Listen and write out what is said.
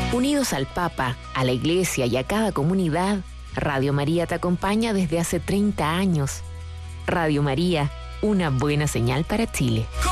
Unidos al Papa, a la Iglesia y a cada comunidad, Radio María te acompaña desde hace 30 años. Radio María, una buena señal para Chile.